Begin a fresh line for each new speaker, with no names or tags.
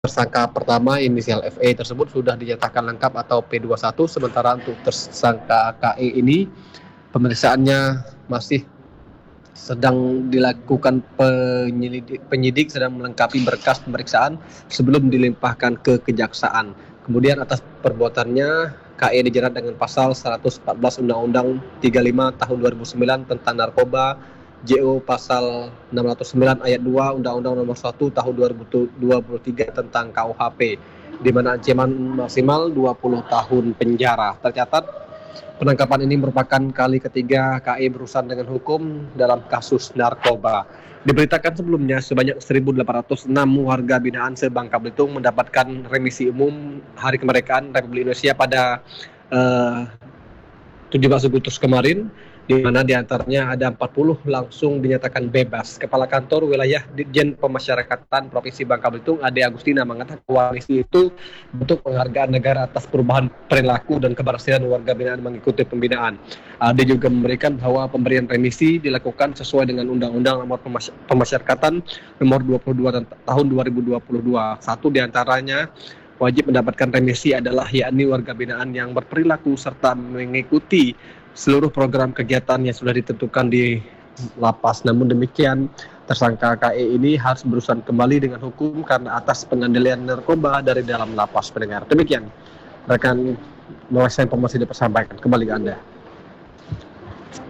Tersangka pertama inisial FE tersebut sudah dinyatakan lengkap atau P21, sementara untuk tersangka KE ini pemeriksaannya masih sedang dilakukan penyidik sedang melengkapi berkas pemeriksaan sebelum dilimpahkan ke kejaksaan. Kemudian atas perbuatannya KE dijerat dengan pasal 114 Undang-Undang 35 tahun 2009 tentang narkoba, JO pasal 609 ayat 2 Undang-Undang nomor 1 tahun 2023 tentang KUHP, di mana ancaman maksimal 20 tahun penjara. Tercatat penangkapan ini merupakan kali ketiga KE berurusan dengan hukum dalam kasus narkoba. Diberitakan sebelumnya sebanyak 1.806 warga binaan se-Bangka Belitung mendapatkan remisi umum Hari Kemerdekaan Republik Indonesia pada 17 Agustus kemarin, di mana diantaranya ada 40 langsung dinyatakan bebas. Kepala Kantor Wilayah Ditjen Pemasyarakatan Provinsi Bangka Belitung, Ade Agustina, mengatakan koalisi itu bentuk penghargaan negara atas perubahan perilaku dan keberhasilan warga binaan mengikuti pembinaan. Ade juga memberikan bahwa pemberian remisi dilakukan sesuai dengan Undang-Undang Nomor Pemasyarakatan Nomor 22 tahun 2022. Satu diantaranya wajib mendapatkan remisi adalah yakni warga binaan yang berperilaku serta mengikuti seluruh program kegiatan yang sudah ditentukan di lapas. Namun demikian, tersangka KE ini harus berurusan kembali dengan hukum karena atas pengendalian narkoba dari dalam lapas. Pendengar, demikian rekan informasi dipersampaikan kembali ke Anda.